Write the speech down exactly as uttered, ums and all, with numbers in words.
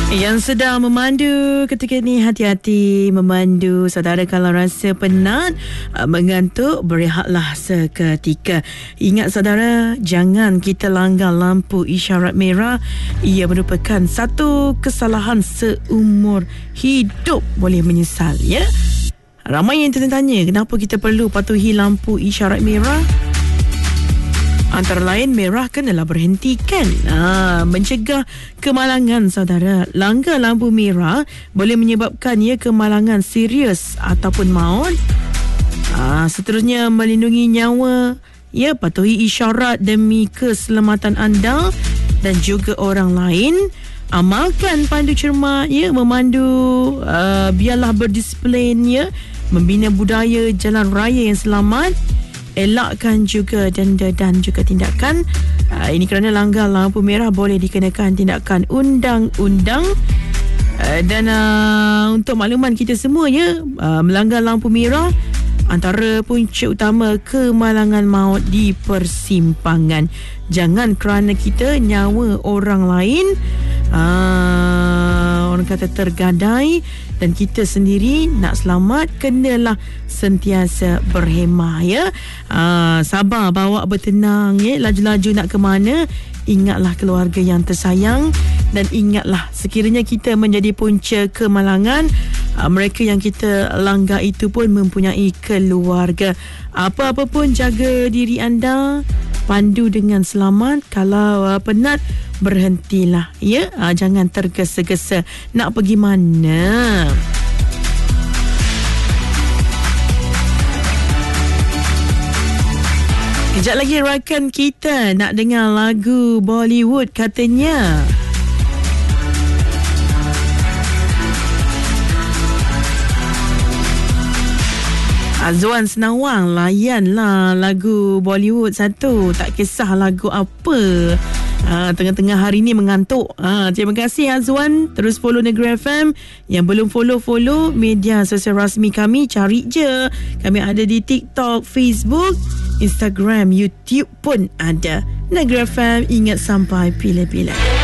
Yang sedang memandu ketika ni, hati-hati memandu. Saudara kalau rasa penat, mengantuk, berehatlah seketika. Ingat saudara, jangan kita langgar lampu isyarat merah. Ia merupakan satu kesalahan seumur hidup, boleh menyesal, ya. Ramai yang tertanya, kenapa kita perlu patuhi lampu isyarat merah? Antara lain, merah kenalah berhentikan. Ha, mencegah kemalangan saudara. Langgar lampu merah boleh menyebabkan ya kemalangan serius ataupun maut. Ha, seterusnya, melindungi nyawa. Ya, patuhi isyarat demi keselamatan anda dan juga orang lain. Amalkan pandu cermat, ya, memandu uh, biarlah berdisiplin, ya, membina budaya jalan raya yang selamat. Elakkan juga denda dan juga tindakan. Uh, ini kerana langgar lampu merah boleh dikenakan tindakan undang-undang. Uh, dan uh, untuk makluman kita semua, ya, uh, melanggar lampu merah antara punca utama kemalangan maut di persimpangan. Jangan kerana kita nyawa orang lain, uh, orang kata tergadai, dan kita sendiri nak selamat, kenalah sentiasa berhemah, ya. Uh, sabar, bawa bertenang, ya. Laju-laju nak ke mana, ingatlah keluarga yang tersayang, dan ingatlah sekiranya kita menjadi punca kemalangan, uh, mereka yang kita langgar itu pun mempunyai keluarga. Apa-apa pun, jaga diri anda, pandu dengan selamat. Kalau uh, penat, berhentilah, ya. Uh, jangan tergesa-gesa nak pergi mana. Kejap lagi rakan kita nak dengar lagu Bollywood katanya. Azwan Senawang, layanlah lagu Bollywood satu. Tak kisah lagu apa. Ha, tengah-tengah hari ni mengantuk. Ha, terima kasih Azwan. Terus follow Negeri F M. Yang belum follow-follow media sosial rasmi kami, cari je. Kami ada di TikTok, Facebook, Instagram, YouTube pun ada. Negeri F M, ingat sampai pilih-pilih.